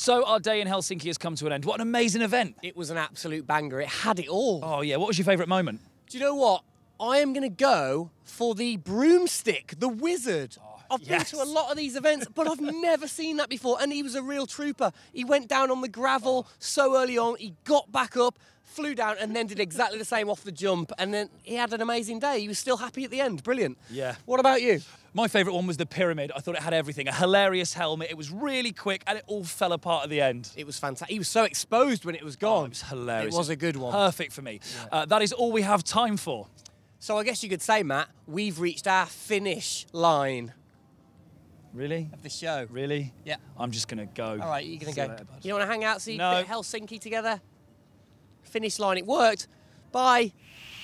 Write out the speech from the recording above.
So our day in Helsinki has come to an end. What an amazing event. It was an absolute banger. It had it all. Oh, yeah. What was your favourite moment? Do you know what? I am going to go for the broomstick, the wizard. I've been yes. to a lot of these events, but I've never seen that before. And he was a real trooper. He went down on the gravel so early on. He got back up, flew down, and then did exactly the same off the jump. And then he had an amazing day. He was still happy at the end. Brilliant. Yeah. What about you? My favourite one was the pyramid. I thought it had everything. A hilarious helmet. It was really quick, and it all fell apart at the end. It was fantastic. He was so exposed when it was gone. It was hilarious. It was a good one. Perfect for me. That is all we have time for. So I guess you could say, Matt, we've reached our finish line Really? of the show. Really? Yeah. I'm just going to go. All right, you're going to See you go. later, bud. You don't want to hang out, see No. Helsinki together? Finish line, it worked. Bye.